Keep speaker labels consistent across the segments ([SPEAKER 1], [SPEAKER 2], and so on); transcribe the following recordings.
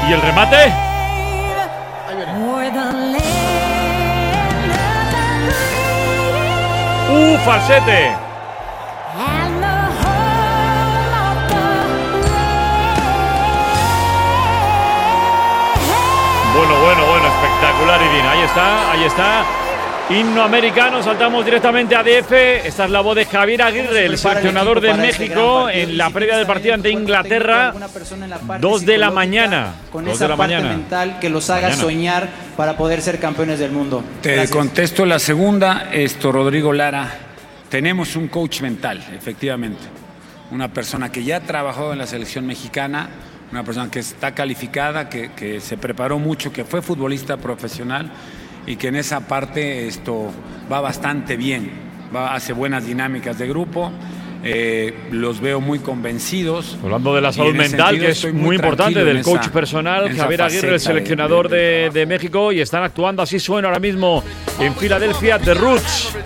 [SPEAKER 1] ¿Y el remate?
[SPEAKER 2] Ahí viene.
[SPEAKER 1] Falsete. Bueno, espectacular, Irina. Ahí está. Himno americano, saltamos directamente a DF. Esta es la voz de Javier Aguirre, el seleccionador de México, en la previa del partido ante Inglaterra. 2 de la mañana.
[SPEAKER 3] Con esa parte mental que los haga soñar para poder ser campeones del mundo.
[SPEAKER 4] Te contesto la segunda, Rodrigo Lara. Tenemos un coach mental, efectivamente. Una persona que ya ha trabajado en la selección mexicana, una persona que está calificada, que se preparó mucho, que fue futbolista profesional y que en esa parte va bastante bien, hace buenas dinámicas de grupo. Los veo muy convencidos.
[SPEAKER 1] Hablando de la salud mental, que es muy importante, del coach personal, Javier Aguirre, el seleccionador de México, y están actuando, así suena ahora mismo en Filadelfia, The Roots.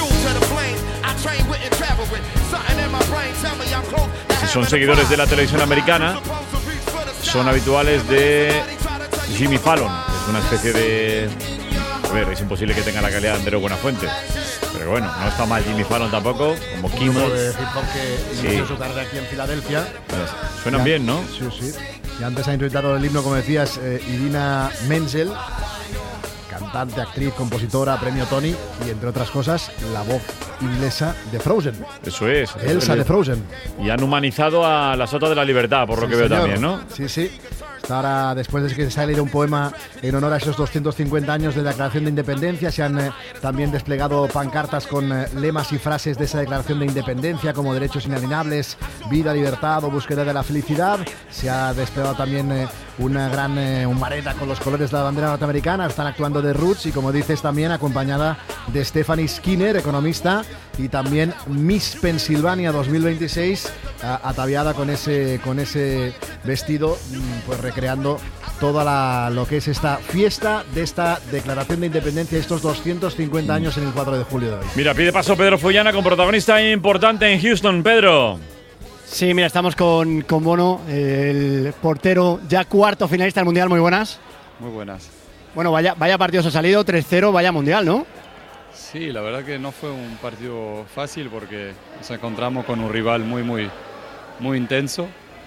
[SPEAKER 1] Si son seguidores de la televisión americana, son habituales de Jimmy Fallon. Es una especie de... A ver, es imposible que tenga la calidad de Andreu Buenafuente. Pero bueno, no está mal Jimmy Fallon tampoco, como Kimmel.
[SPEAKER 2] De hip hop que inició su carrera aquí en Filadelfia.
[SPEAKER 1] Suenan bien, ¿no?
[SPEAKER 2] Sí. Y antes ha interpretado el himno, como decías, Idina Menzel, cantante, actriz, compositora, premio Tony y, entre otras cosas, la voz inglesa de Frozen.
[SPEAKER 1] Eso es.
[SPEAKER 2] Elsa de Frozen.
[SPEAKER 1] Y han humanizado a la Sota de la Libertad, por lo que veo también, ¿no?
[SPEAKER 2] Sí. Ahora, después de que se ha leído un poema en honor a esos 250 años de la Declaración de Independencia, se han también desplegado pancartas con lemas y frases de esa Declaración de Independencia, como derechos inalienables, vida, libertad o búsqueda de la felicidad. Se ha desplegado también una gran humareda con los colores de la bandera norteamericana. Están actuando The Roots y, como dices, también acompañada de Stephanie Skinner, economista, y también Miss Pennsylvania 2026, ataviada con ese vestido, pues recreando toda lo que es esta fiesta de esta Declaración de Independencia, estos 250 años en el 4 de julio de hoy.
[SPEAKER 1] Mira, pide paso Pedro Follana con protagonista importante en Houston. Pedro.
[SPEAKER 5] Sí, mira, estamos con Bono, el portero ya cuarto finalista del Mundial. Muy buenas.
[SPEAKER 6] Muy buenas.
[SPEAKER 5] Bueno, vaya partidos ha salido, 3-0, vaya Mundial, ¿no?
[SPEAKER 6] Sí, la verdad que no fue un partido fácil porque nos encontramos con un rival muy intenso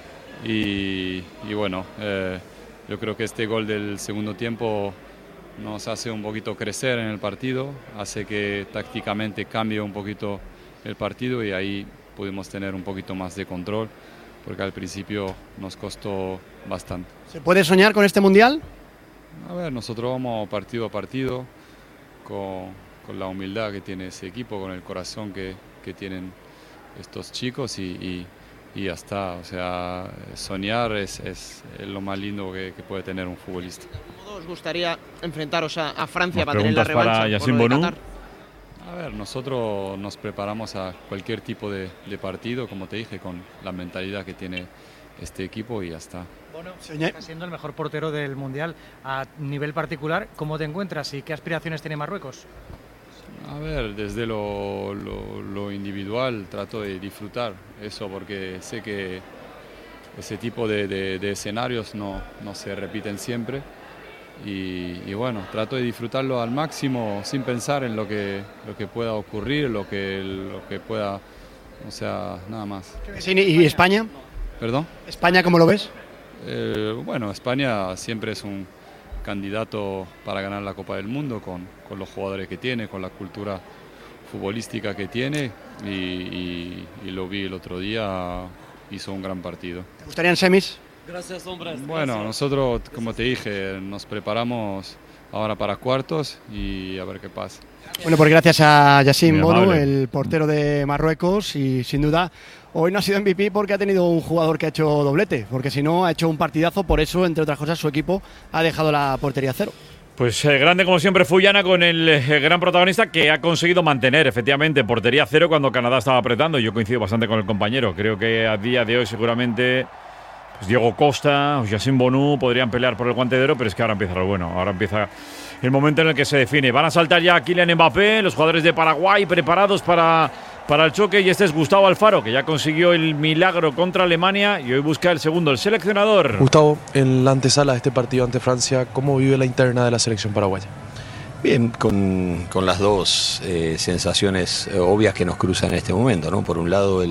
[SPEAKER 6] y bueno, yo creo que este gol del segundo tiempo nos hace un poquito crecer en el partido, hace que tácticamente cambie un poquito el partido y ahí pudimos tener un poquito más de control porque al principio nos costó bastante.
[SPEAKER 5] ¿Se puede soñar con este Mundial?
[SPEAKER 6] A ver, nosotros vamos partido a partido con la humildad que tiene ese equipo, con el corazón que tienen estos chicos y ya está. O sea, soñar es lo más lindo que puede tener un futbolista.
[SPEAKER 7] ¿Cómo os gustaría enfrentaros a Francia
[SPEAKER 1] ¿Más
[SPEAKER 7] para tener la revancha?
[SPEAKER 1] para Yacine Bonou?
[SPEAKER 6] A ver, nosotros nos preparamos a cualquier tipo de partido, como te dije, con la mentalidad que tiene este equipo y ya está.
[SPEAKER 8] Bueno, está siendo el mejor portero del Mundial. A nivel particular, ¿cómo te encuentras y qué aspiraciones tiene Marruecos?
[SPEAKER 6] A ver, desde lo individual trato de disfrutar eso porque sé que ese tipo de escenarios no se repiten siempre y bueno, trato de disfrutarlo al máximo sin pensar en lo que pueda ocurrir, lo que pueda, o sea, nada más.
[SPEAKER 5] ¿Y España?
[SPEAKER 6] ¿Perdón?
[SPEAKER 5] ¿España cómo lo ves?
[SPEAKER 6] Bueno, España siempre es un candidato para ganar la Copa del Mundo con los jugadores que tiene, con la cultura futbolística que tiene y lo vi el otro día, hizo un gran partido.
[SPEAKER 5] ¿Te gustarían semis?
[SPEAKER 8] Gracias, hombre.
[SPEAKER 6] Bueno, nosotros, como te dije, nos preparamos ahora para cuartos y a ver qué pasa.
[SPEAKER 5] Bueno, pues gracias a Yacine Bonou, el portero de Marruecos, y sin duda hoy no ha sido MVP porque ha tenido un jugador que ha hecho doblete, porque si no ha hecho un partidazo, por eso, entre otras cosas, su equipo ha dejado la portería a cero.
[SPEAKER 1] Pues grande como siempre Follana con el gran protagonista que ha conseguido mantener efectivamente portería cero cuando Canadá estaba apretando. Yo coincido bastante con el compañero, creo que a día de hoy seguramente pues Diego Costa o Yacine Bonou podrían pelear por el guante de oro, pero es que ahora empieza lo bueno, ahora empieza el momento en el que se define. Van a saltar ya Kylian Mbappé, los jugadores de Paraguay preparados para para el choque y este es Gustavo Alfaro, que ya consiguió el milagro contra Alemania y hoy busca el segundo, el seleccionador.
[SPEAKER 9] Gustavo, en la antesala de este partido ante Francia, ¿cómo vive la interna de la selección paraguaya?
[SPEAKER 10] Bien, con las dos sensaciones obvias que nos cruzan en este momento, ¿no? Por un lado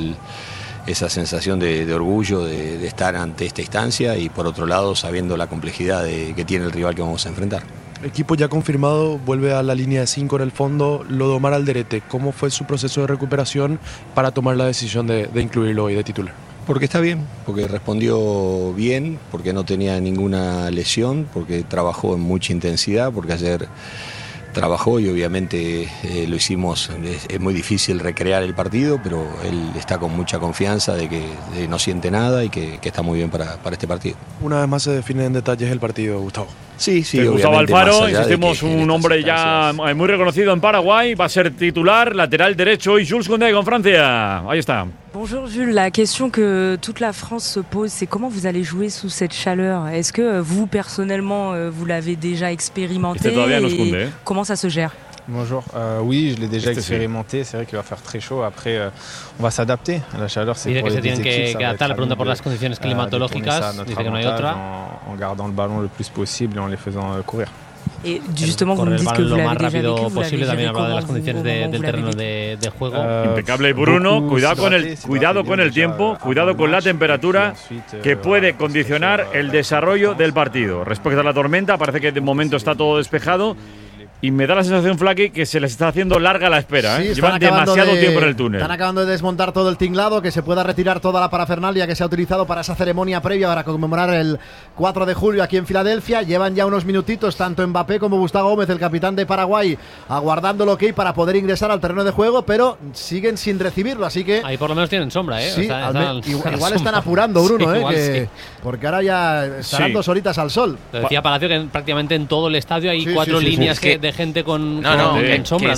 [SPEAKER 10] esa sensación de orgullo de estar ante esta instancia y por otro lado sabiendo la complejidad que tiene el rival que vamos a enfrentar.
[SPEAKER 9] Equipo ya confirmado, vuelve a la línea de 5 en el fondo, Lodomar Alderete. ¿Cómo fue su proceso de recuperación para tomar la decisión de incluirlo hoy de titular?
[SPEAKER 10] Porque está bien, porque respondió bien, porque no tenía ninguna lesión, porque trabajó en mucha intensidad, porque ayer trabajó y obviamente lo hicimos, es muy difícil recrear el partido, pero él está con mucha confianza de que no siente nada y que está muy bien para este partido.
[SPEAKER 9] Una vez más se define en detalles el partido, Gustavo.
[SPEAKER 10] Sí,
[SPEAKER 1] Gustavo Alfaro, insistimos, un hombre ya muy reconocido en Paraguay, va a ser titular, lateral derecho y Jules Koundé con Francia. Ahí está.
[SPEAKER 11] Bonjour Jules, la question que toute la France se pose, c'est comment vous allez jouer sous cette chaleur? Est-ce que vous, personnellement, vous l'avez déjà expérimenté et comment ça se gère?
[SPEAKER 12] Bonjour, oui, je l'ai déjà expérimenté, c'est vrai qu'il va faire très chaud, après on va s'adapter, la chaleur c'est pour les deux équipes,
[SPEAKER 13] que se adaptar, le pregunta por las condiciones climatológicas, dice que no hay otra.
[SPEAKER 12] En gardant le ballon le plus possible et en les faisant courir.
[SPEAKER 11] Et justement, vous me dites que vous l'avez déjà vécu,
[SPEAKER 13] posible, también hablado de las condiciones del terreno de juego.
[SPEAKER 1] Impecable Bruno, cuidado con el tiempo, cuidado con la temperatura que puede condicionar el desarrollo del partido. Respecto a la tormenta, parece que de momento está todo despejado. Y me da la sensación, Flaky, que se les está haciendo larga la espera.
[SPEAKER 2] Sí,
[SPEAKER 1] llevan demasiado tiempo en el túnel.
[SPEAKER 2] Están acabando de desmontar todo el tinglado, que se pueda retirar toda la parafernalia que se ha utilizado para esa ceremonia previa para conmemorar el 4 de julio aquí en Filadelfia. Llevan ya unos minutitos, tanto Mbappé como Gustavo Gómez, el capitán de Paraguay, aguardando el ok para poder ingresar al terreno de juego, pero siguen sin recibirlo, así que…
[SPEAKER 13] Ahí por lo menos tienen sombra, ¿eh?
[SPEAKER 2] Sí, igual están apurando, Bruno,
[SPEAKER 13] sí,
[SPEAKER 2] porque ahora ya estarán 2 horitas al sol.
[SPEAKER 13] Lo decía Palacio que prácticamente en todo el estadio hay 4 líneas de gente con sombra,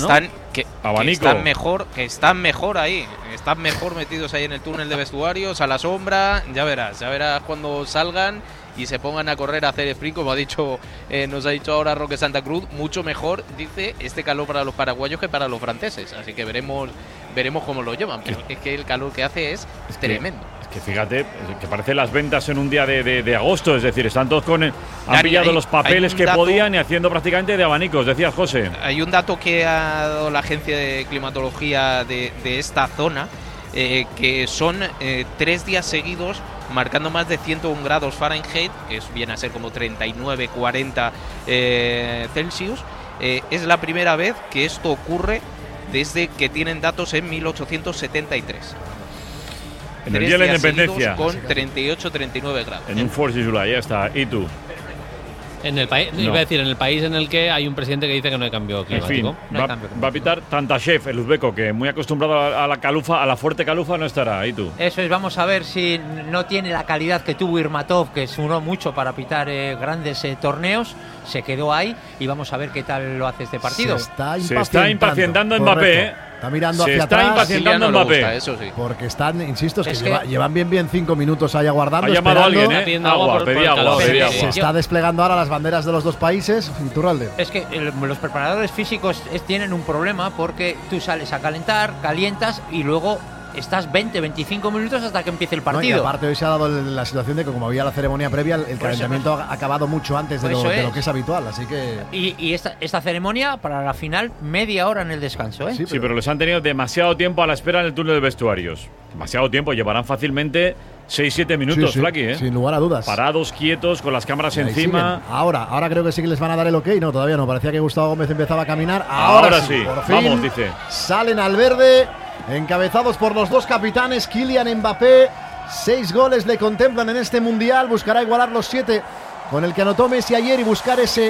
[SPEAKER 14] que están mejor ahí, están mejor metidos ahí en el túnel de vestuarios, a la sombra, ya verás cuando salgan y se pongan a correr a hacer sprint, como nos ha dicho ahora Roque Santa Cruz, mucho mejor, dice, este calor para los paraguayos que para los franceses, así que veremos cómo lo llevan, pero es que el calor que hace es tremendo.
[SPEAKER 1] Que fíjate, que parecen las ventas en un día de agosto, es decir, están todos han pillado los papeles que podían y haciendo prácticamente de abanicos, decías, José.
[SPEAKER 14] Hay un dato que ha dado la agencia de climatología de esta zona, que son 3 días seguidos marcando más de 101 grados Fahrenheit, que viene a ser como 39, 40 Celsius. Es la primera vez que esto ocurre desde que tienen datos en 1873.
[SPEAKER 1] En el día de la independencia.
[SPEAKER 14] Con 38-39 grados.
[SPEAKER 1] En un 4 de July, ya está. ¿Y tú?
[SPEAKER 13] En el país, iba a decir, en el país en el que hay un presidente que dice que no hay cambio climático.
[SPEAKER 1] En fin, va a pitar Tantashev, el uzbeco, que muy acostumbrado a la calufa, a la fuerte calufa, no estará. ¿Y tú?
[SPEAKER 15] Eso es, vamos a ver si no tiene la calidad que tuvo Irmatov, que sonó mucho para pitar grandes torneos. Se quedó ahí y vamos a ver qué tal lo hace este partido.
[SPEAKER 2] Se está
[SPEAKER 1] impacientando Mbappé,
[SPEAKER 2] Está mirando hacia atrás.
[SPEAKER 1] Se está impacientando Mbappé.
[SPEAKER 14] Eso sí.
[SPEAKER 2] Porque están, insisto, llevan bien 5 minutos ahí aguardando.
[SPEAKER 1] Ha llamado a alguien,
[SPEAKER 2] pedía agua. Se está desplegando ahora las banderas de los 2 países. Iturralde.
[SPEAKER 15] Es que los preparadores físicos tienen un problema porque tú sales a calentar, calientas y luego estás 20-25 minutos hasta que empiece el partido.
[SPEAKER 2] No, y aparte hoy se ha dado la situación de que como había la ceremonia previa, el calentamiento ha acabado mucho antes de lo que es habitual, así que…
[SPEAKER 15] Y esta ceremonia para la final, media hora en el descanso, ¿eh?
[SPEAKER 1] Sí, pero les han tenido demasiado tiempo a la espera en el túnel de vestuarios. Demasiado tiempo, llevarán fácilmente 6-7 minutos, Flaky, ¿eh?
[SPEAKER 2] Sin lugar a dudas.
[SPEAKER 1] Parados, quietos, con las cámaras encima.
[SPEAKER 2] Ahora creo que sí que les van a dar el ok. No, todavía no. Parecía que Gustavo Gómez empezaba a caminar.
[SPEAKER 1] Ahora sí.
[SPEAKER 2] Por fin,
[SPEAKER 1] vamos, dice.
[SPEAKER 2] Salen al verde, encabezados por los 2 capitanes, Kylian Mbappé. 6 goles le contemplan en este Mundial. Buscará igualar los 7 con el que anotó Messi ayer y buscar ese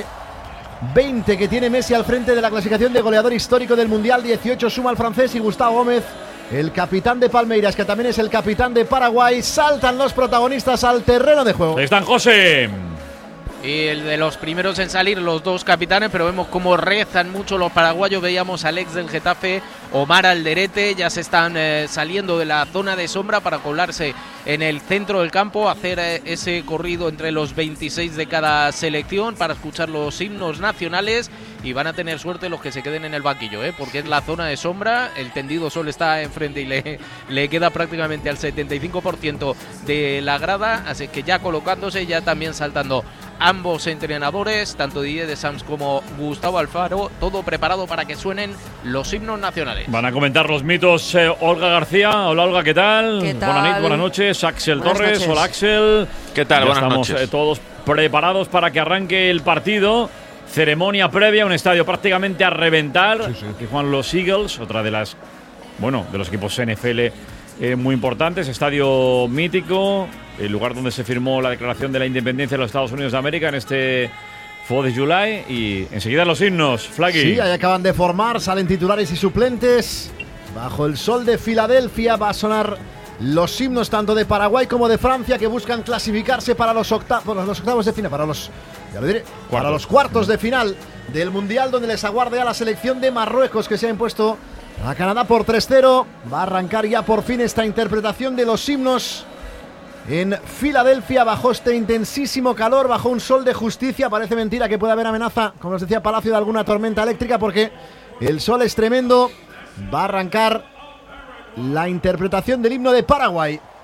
[SPEAKER 2] 20 que tiene Messi al frente de la clasificación de goleador histórico del Mundial. 18 suma el francés y Gustavo Gómez, el capitán de Palmeiras, que también es el capitán de Paraguay. Saltan los protagonistas al terreno de juego.
[SPEAKER 1] Ahí están, José.
[SPEAKER 14] Y el de los primeros en salir, los dos capitanes, pero vemos cómo rezan mucho los paraguayos. Veíamos al ex del Getafe, Omar Alderete, ya se están saliendo de la zona de sombra para colarse en el centro del campo, hacer ese corrido entre los 26 de cada selección para escuchar los himnos nacionales, y van a tener suerte los que se queden en el banquillo, porque es la zona de sombra, el tendido sol está enfrente y le queda prácticamente al 75% de la grada, así que ya colocándose, ya también saltando ambos entrenadores, tanto Didier Deschamps como Gustavo Alfaro, todo preparado para que suenen los himnos nacionales.
[SPEAKER 1] Van a comentar los mitos Olga García. Hola Olga, ¿qué tal? Buenas noches. Axel Torres. Hola Axel.
[SPEAKER 16] ¿Qué tal? Buenas
[SPEAKER 1] noches. Estamos todos preparados para que arranque el partido. Ceremonia previa, un estadio prácticamente a reventar. Que juegan los Eagles, otra de las, de los equipos NFL muy importantes. Estadio mítico, el lugar donde se firmó la declaración de la independencia de los Estados Unidos de América en este 4 de July. Y enseguida los himnos, Flaggy.
[SPEAKER 2] Sí, ahí acaban de formar, salen titulares y suplentes. Bajo el sol de Filadelfia va a sonar los himnos tanto de Paraguay como de Francia, que buscan clasificarse para los octavos de final, para los cuartos de final del Mundial, donde les aguarda ya la selección de Marruecos, que se ha impuesto a Canadá por 3-0. Va a arrancar ya por fin esta interpretación de los himnos en Filadelfia, bajo este intensísimo calor, bajo un sol de justicia. Parece mentira que pueda haber amenaza, como nos decía Palacio, de alguna tormenta eléctrica, porque el sol es tremendo. Va a arrancar la interpretación del himno de Paraguay.